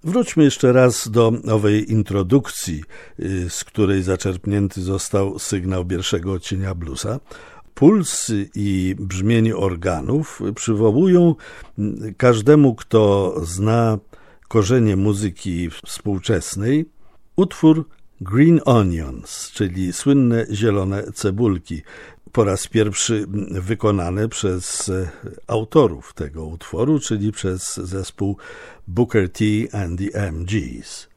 Wróćmy jeszcze raz do owej introdukcji, z której zaczerpnięty został sygnał pierwszego odcienia bluesa. Puls i brzmienie organów przywołują każdemu, kto zna korzenie muzyki współczesnej, utwór Green Onions, czyli słynne zielone cebulki, po raz pierwszy wykonane przez autorów tego utworu, czyli przez zespół Booker T and the MGs.